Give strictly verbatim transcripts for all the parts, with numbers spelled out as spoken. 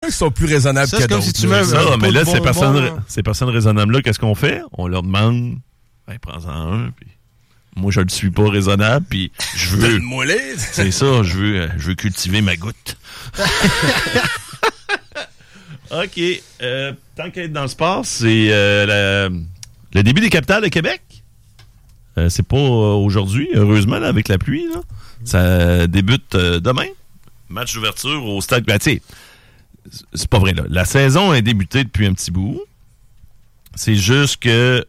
Ils sont plus raisonnables ça, que c'est d'autres. comme si tu mets ça, un mais là, pot de ces personnes, bonbons. ces personnes raisonnables-là, qu'est-ce qu'on fait? On leur demande, ben, prends-en un, puis moi, je ne suis pas raisonnable, puis je veux... Donne-moi les. C'est ça, je veux, je veux cultiver ma goutte. OK. Euh, tant qu'à être dans le sport, c'est euh, la, le début des capitales de Québec. Euh, c'est pas euh, aujourd'hui, heureusement, là, avec la pluie. Là. Ça débute euh, demain. Match d'ouverture au Stade Glacier. C'est pas vrai, là. La saison a débuté depuis un petit bout. C'est juste que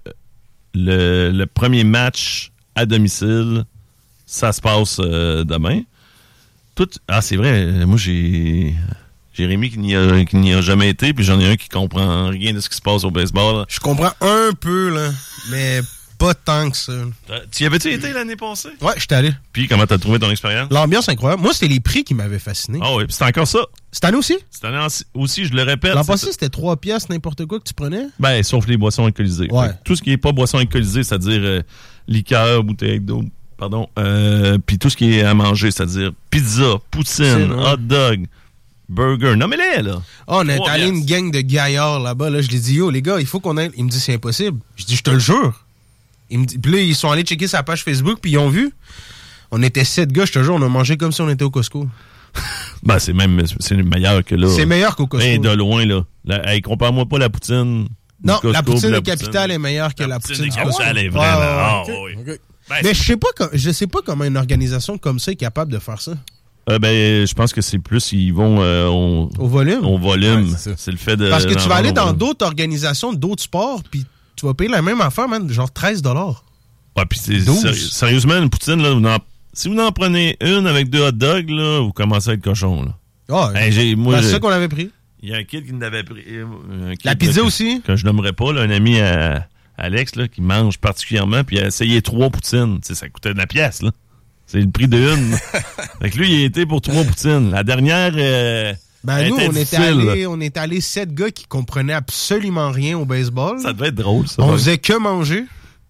le, le premier match à domicile, ça se passe euh, demain. Tout, ah, c'est vrai, moi, j'ai... Jérémy qui n'y a, qui n'y a jamais été, puis j'en ai un qui comprend rien de ce qui se passe au baseball. Je comprends un peu, là, mais pas tant que ça. Tu y avais-tu été l'année passée? Ouais, j'étais allé. Puis comment t'as trouvé ton expérience? L'ambiance incroyable. Moi, c'était les prix qui m'avaient fasciné. Ah oui, puis c'est encore ça. Cette année aussi? Cette année aussi, je le répète. L'an passé, c'était trois piastres n'importe quoi que tu prenais? Ben, sauf les boissons alcoolisées. Ouais. Tout ce qui est pas boissons alcoolisées, c'est-à-dire euh, liqueur, bouteille d'eau, pardon, euh, puis tout ce qui est à manger, c'est-à-dire pizza, poutine, C'est, hot dog, burger. Nommez-les, là. Oh, on est Trois allé piastres. une gang de gaillards là-bas. Là, je les dis, yo, les gars, il faut qu'on aille. Il me dit, c'est impossible. Je dis, je te le jure. Il me dit, puis là, ils sont allés checker sa page Facebook, puis ils ont vu. On était sept gars, je te jure, on a mangé comme si on était au Costco. Ben, c'est même c'est meilleur que là. C'est meilleur qu'au Costco. Ben, de loin, là. La, hey, compare-moi pas la poutine. Non, du Costco, la poutine puis de Capitale est meilleure que la, La poutine poutine du du Costco. Costco, elle est Ouais, vraiment... ouais, ah, ouais. oui. Okay. Ben, Mais je sais pas, com- je sais pas comment une organisation comme ça est capable de faire ça. Euh, ben, je pense que c'est plus, ils vont euh, on, Au volume. au volume. Ouais, c'est ça. c'est le fait de... Parce que tu vas aller dans volume. d'autres organisations, d'autres sports, puis tu vas payer la même affaire, man, genre treize dollars. Ouais, puis c'est douze. séri- sérieusement, une poutine, là, vous en- si vous en prenez une avec deux hot dogs, là, vous commencez à être cochon, là. Ah, Hey, j'ai- moi, ben, c'est j'ai- ça qu'on avait pris. Il y a un kid qui n'avait pris... un kid, La pizza là, aussi. Que je nommerais pas, là, un ami à Alex, là, qui mange particulièrement, puis il a essayé trois poutines. Tu sais, ça coûtait de la pièce, là. C'est le prix de une. Fait que lui, il a été pour trois poutines. La dernière... Euh, Ben elle nous, était on était, difficile, allés, on était allés sept gars qui comprenaient absolument rien au baseball. Ça devait être drôle, ça. On faisait que manger.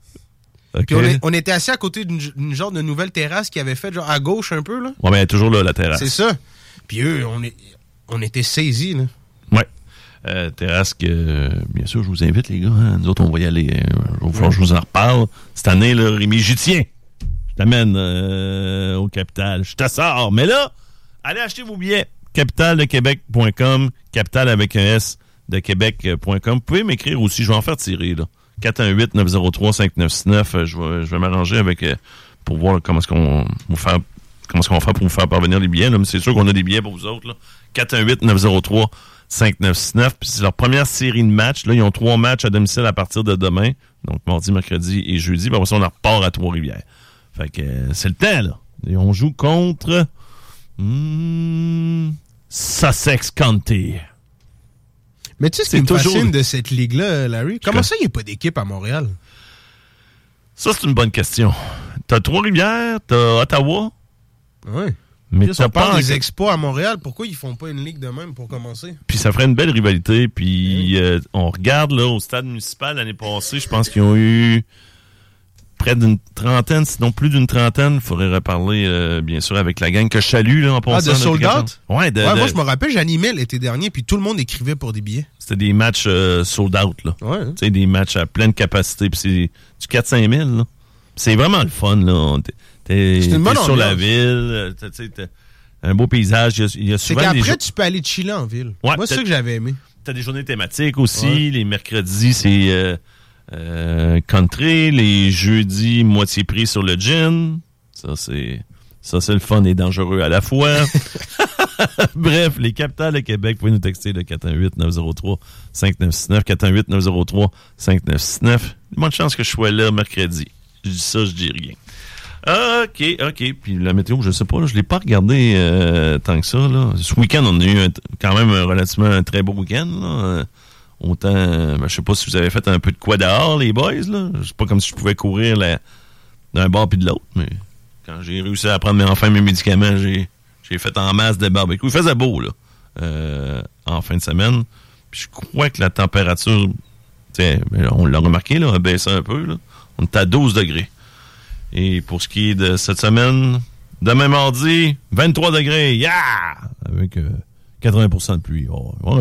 OK. Puis on, est- on était assis à côté d'une d'une genre de nouvelle terrasse qui avait fait genre à gauche un peu, là. Ouais, mais elle est toujours là, la terrasse. C'est ça. Puis eux, on, est, on était saisis, là. Ouais. Euh, terrasse que, euh, bien sûr, je vous invite, les gars. Hein. Nous autres, on va y aller. Euh, il va falloir que je vous en reparle. Cette année, là, Rémi, j'y tiens. Je t'amène euh, au Capital. Je t'assors. Mais là, allez acheter vos billets. capital de québec point com. Capital avec un S de québec point com. Vous pouvez m'écrire aussi. Je vais en faire tirer, là. quatre un huit neuf zéro trois cinq neuf six neuf. Euh, je vais, je vais m'arranger avec euh, pour voir comment est-ce qu'on va faire comment est-ce qu'on va faire pour vous faire parvenir les billets. Là. Mais c'est sûr qu'on a des billets pour vous autres. Là. quatre un huit neuf zéro trois cinq neuf six neuf. Puis c'est leur première série de matchs. Là, ils ont trois matchs à domicile à partir de demain. Donc mardi, mercredi et jeudi. Puis après ça, on en repart à Trois-Rivières. Fait que euh, c'est le temps, là. Et on joue contre hmm, Sussex County. Mais tu sais ce C'est qui me toujours- fascine de cette ligue-là, Larry? Comment Quoi? ça, il n'y a pas d'équipe à Montréal? Ça, c'est une bonne question. T'as Trois-Rivières, t'as Ottawa, Oui. mais Puis t'as on parle pas... des expos à Montréal. Pourquoi ils font pas une ligue de même pour commencer? Puis ça ferait une belle rivalité. Puis euh, on regarde là au stade municipal l'année passée, je pense qu'ils ont eu près d'une trentaine, sinon plus d'une trentaine. Il faudrait reparler, euh, bien sûr, avec la gang que je salue là, en passant. Ah, de là, sold quelque out? chose. Ouais, de, Ouais, de- moi, je me rappelle, j'animais l'été dernier, puis tout le monde écrivait pour des billets. c'était des matchs euh, sold out. Là. Ouais. hein. Tu sais, des matchs à pleine capacité. Puis c'est du quatre à cinq mille. Là. Puis c'est vraiment le fun. Là. T'es, t'es, C'est une bonne t'es sur la ambiance. ville. t'as- Tu sais, t'as un beau paysage. Il y a, il y a C'est souvent des qu'après, jo- tu peux aller chiller en ville. Ouais, moi, c'est ça peut-être- que j'avais aimé. T'as des journées thématiques aussi. Ouais. Les mercredis, c'est euh, euh, country. Les jeudis, moitié prix sur le gin. Ça, c'est ça c'est le fun et dangereux à la fois. Bref, les capitales de Québec, vous pouvez nous texter le quatre un huit neuf zéro trois cinq neuf six neuf. quatre un huit neuf zéro trois cinq neuf six neuf. Bonne chance que je sois là mercredi. Je dis ça, je dis rien. OK, OK. Puis la météo, je sais pas, là, je l'ai pas regardé euh, tant que ça. Là. Ce week-end, on a eu un, quand même un, relativement un très beau week-end. Là. Euh, autant, ben, je sais pas si vous avez fait un peu de quoi dehors, les boys. Là. C'est pas comme si je pouvais courir la, d'un bord puis de l'autre, mais quand j'ai réussi à prendre mes, enfin mes médicaments, j'ai, j'ai fait en masse de barbecue. Il faisait beau, là, euh, en fin de semaine. Puis je crois que la température, ben, on l'a remarqué, là, a baissé un peu. Là. On est à douze degrés. Et pour ce qui est de cette semaine, demain mardi, vingt-trois degrés, yeah! Avec euh, quatre-vingts pour cent de pluie. Oh, ouais.